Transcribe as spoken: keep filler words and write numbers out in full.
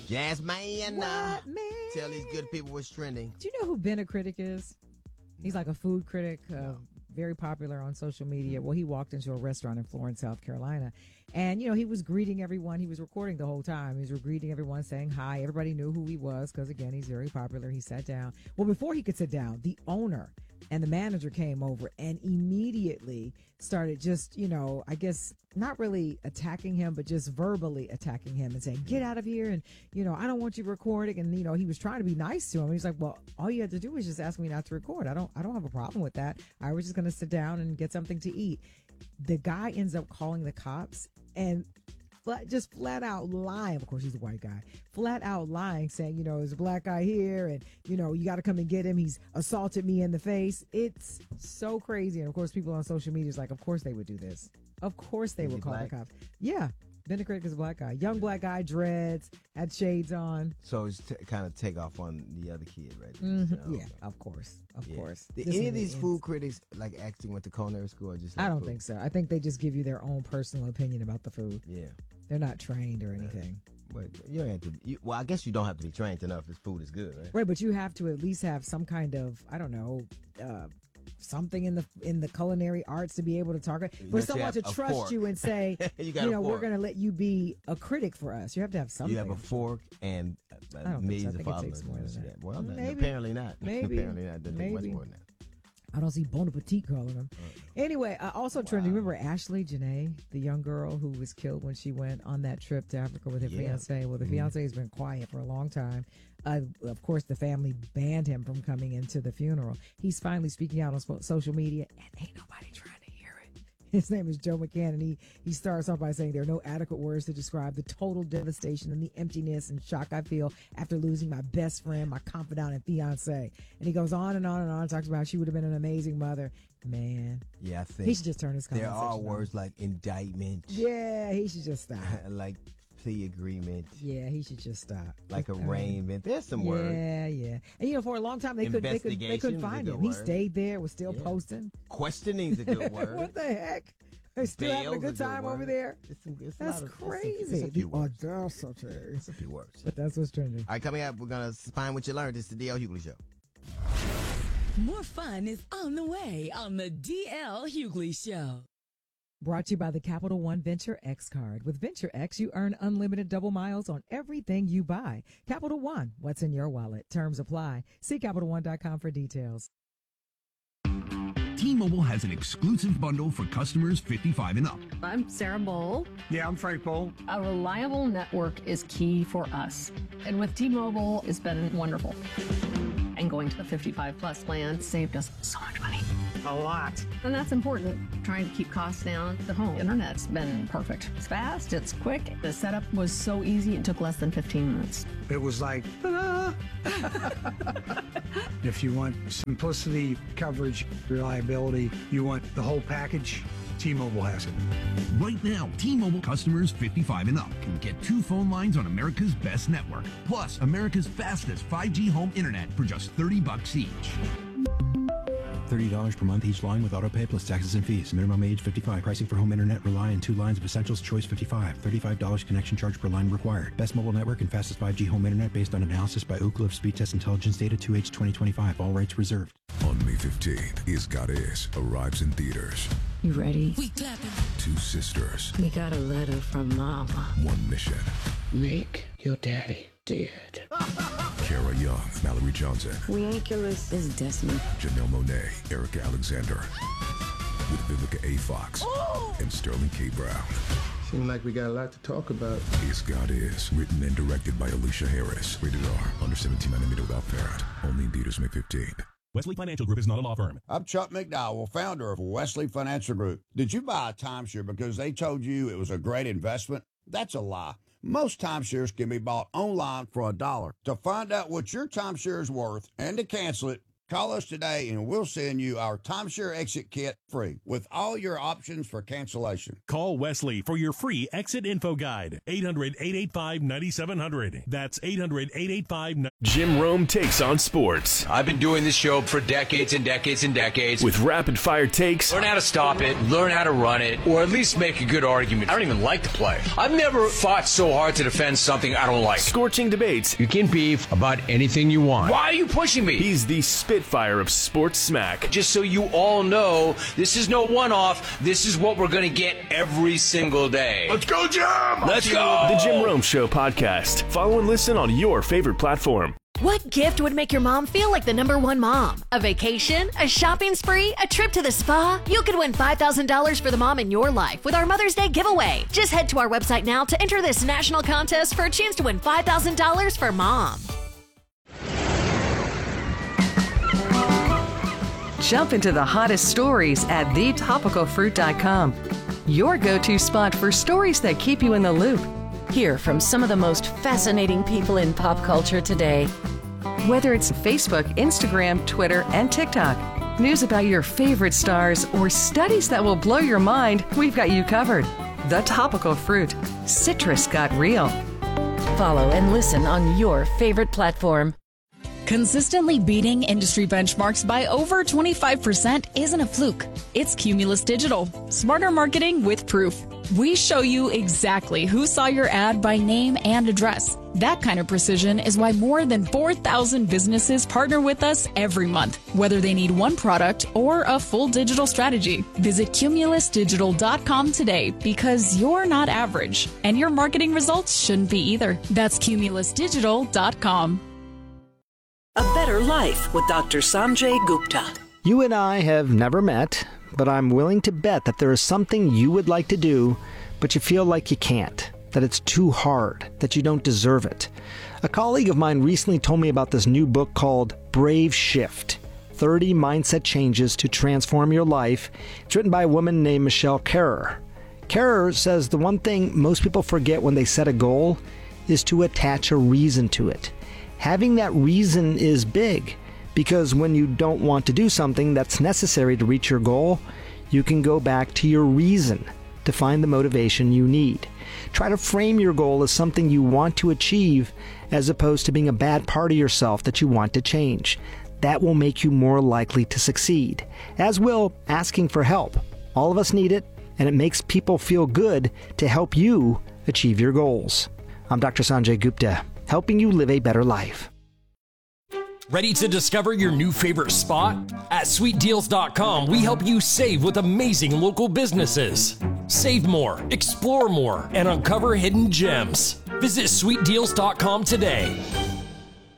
Yes, man. What, man? Tell these good people what's trending. Do you know who Ben a Critic is? He's like a food critic, uh, no. very popular on social media. Well, he walked into a restaurant in Florence, South Carolina, and, you know, he was greeting everyone. He was recording the whole time. He was greeting everyone, saying hi. Everybody knew who he was because, again, he's very popular. He sat down. Well, before he could sit down, the owner and the manager came over and immediately started just, you know, I guess not really attacking him, but just verbally attacking him and saying, get out of here. And, you know, I don't want you recording. And, you know, he was trying to be nice to him. And he's like, well, all you had to do was just ask me not to record. I don't I don't have a problem with that. I was just going to sit down and get something to eat. The guy ends up calling the cops and flat, just flat out lying. Of course, he's a white guy. Flat out lying, saying, you know, there's a black guy here and, you know, you got to come and get him. He's assaulted me in the face. It's so crazy. And, of course, people on social media is like, of course they would do this. Of course they Is would he call black? the cops. Yeah. Ben the Critic is a black guy. Young black guy, dreads, had shades on. So it's t- kind of take off on the other kid, right? Mm-hmm. You know? Yeah, of course. Of Yeah. course. Did This any is of these the food ends. critics like actually went to culinary school or just like I don't food? think so. I think they just give you their own personal opinion about the food. Yeah. They're not trained or anything. But you don't have to. You, well, I guess you don't have to be trained to know if this food is good, right? Right, but you have to at least have some kind of, I don't know, uh, something in the in the culinary arts to be able to target. You For have to someone have to a trust fork. you and say, You you, got a know, we're fork. going to let you be a critic for us. You have to have something. You have a fork and uh, I don't think so. millions I of think it followers. takes more than that. Well, no, Maybe. apparently not. Maybe. apparently not. It doesn't take much Maybe. more than that. I don't see Bon Appetit calling them. Anyway, uh, also trending. Remember Ashley Janae, the young girl who was killed when she went on that trip to Africa with her Yeah. fiance? Well, the Mhm. fiance has been quiet for a long time. Uh, of course, the family banned him from coming into the funeral. He's finally speaking out on spo- social media, and ain't nobody trying to hear it. His name is Joe McCann, and he, he starts off by saying there are no adequate words to describe the total devastation and the emptiness and shock I feel after losing my best friend, my confidant, and fiance. And he goes on and on and on, talks about how she would have been an amazing mother. Man, Yeah, I think he should just turn his there conversation are on. words like indictment, Yeah, he should just stop. like plea agreement, Yeah, he should just stop. like I mean, arraignment. There's some words. Yeah, yeah. And you know, for a long time they could they could they couldn't Investigation is a find good him. He word. stayed there, was still Yeah. posting. Questioning's a good word. What the heck? They're still having a Bail's good time over word. there. It's some, it's a That's lot of- crazy. It's a, it's a few The words. audacity. It's a few words. But that's what's trending. All right, coming up, we're gonna find what you learned. It's the D L Hughley Show. More fun is on the way on the D L Hughley Show. Brought to you by the Capital One Venture X card. With Venture X, you earn unlimited double miles on everything you buy. Capital One, what's in your wallet? Terms apply. See Capital One dot com for details. T-Mobile has an exclusive bundle for customers fifty-five and up. I'm Sarah Bowl. Yeah, I'm Frank Bowl. A reliable network is key for us. And with T-Mobile, it's been wonderful. And going to the fifty-five plus plan saved us so much money. A lot. And that's important. Trying to keep costs down. The home internet's been perfect. It's fast, it's quick. The setup was so easy, it took less than fifteen minutes. It was like, ta-da! If you want simplicity, coverage, reliability, you want the whole package, T-Mobile has it. Right now, T-Mobile customers fifty-five and up can get two phone lines on America's best network, plus America's fastest five G home internet for just thirty bucks each. thirty dollars per month each line with autopay plus taxes and fees. Minimum age fifty-five. Pricing for home internet rely on two lines of Essentials Choice fifty-five. thirty-five dollars connection charge per line required. Best mobile network and fastest five G home internet based on analysis by Ookla of Speed Test Intelligence Data two H twenty twenty-five. All rights reserved. On May fifteenth, Is God Is arrives in theaters. You ready? We clapping. Two sisters, We got a letter from Mama. one mission. Make your daddy dead. Kara Young, Mallory Johnson, Ridiculous is Desmond. Janelle Monáe, Erica Alexander, with Vivica A. Fox and Sterling K. Brown. Seems like we got a lot to talk about. Is God Is, written and directed by Alicia Harris. Rated R, under seventeen, not admitted without parent. Only in theaters May fifteenth. Wesley Financial Group is not a law firm. I'm Chuck McDowell, founder of Wesley Financial Group. Did you buy a timeshare because they told you it was a great investment? That's a lie. Most timeshares can be bought online for a dollar. To find out what your timeshare is worth and to cancel it, Call us today and we'll send you our timeshare exit kit free with all your options for cancellation. Call Wesley for your free exit info guide. eight hundred, eight eight five, nine seven zero zero. That's eight hundred, eight eight five, nine seven zero zero. Jim Rome takes on sports. I've been doing this show for decades and decades and decades. With rapid fire takes. Learn how to stop it, learn how to run it, or at least make a good argument. I don't even like the play. I've never fought so hard to defend something I don't like. Scorching debates. You can beef about anything you want. Why are you pushing me? He's the Spitfire of sports smack. Just so you all know, this is no one-off. This is what we're going to get every single day. Let's go, Jim! Let's go! The Jim Rome Show podcast. Follow and listen on your favorite platform. What gift would make your mom feel like the number one mom? A vacation? A shopping spree? A trip to the spa? You could win five thousand dollars for the mom in your life with our Mother's Day giveaway. Just head to our website now to enter this national contest for a chance to win five thousand dollars for mom. Jump into the hottest stories at the topical fruit dot com. Your go-to spot for stories that keep you in the loop. Hear from some of the most fascinating people in pop culture today. Whether it's Facebook, Instagram, Twitter, and TikTok, news about your favorite stars, or studies that will blow your mind, we've got you covered. The Topical Fruit. Citrus got real. Follow and listen on your favorite platform. Consistently beating industry benchmarks by over twenty-five percent isn't a fluke. It's Cumulus Digital. Smarter marketing with proof. We show you exactly who saw your ad by name and address. That kind of precision is why more than four thousand businesses partner with us every month, whether they need one product or a full digital strategy. Visit cumulus digital dot com today because you're not average, and your marketing results shouldn't be either. That's cumulus digital dot com. A Better Life with Doctor Sanjay Gupta. You and I have never met, but I'm willing to bet that there is something you would like to do, but you feel like you can't, that it's too hard, that you don't deserve it. A colleague of mine recently told me about this new book called Brave Shift, thirty Mindset Changes to Transform Your Life. It's written by a woman named Michelle Kerrer. Kerrer says the one thing most people forget when they set a goal is to attach a reason to it. Having that reason is big, because when you don't want to do something that's necessary to reach your goal, you can go back to your reason to find the motivation you need. Try to frame your goal as something you want to achieve as opposed to being a bad part of yourself that you want to change. That will make you more likely to succeed, as will asking for help. All of us need it, and it makes people feel good to help you achieve your goals. I'm Doctor Sanjay Gupta, helping you live a better life. Ready to discover your new favorite spot? At sweet deals dot com, we help you save with amazing local businesses. Save more, explore more, and uncover hidden gems. Visit sweet deals dot com today.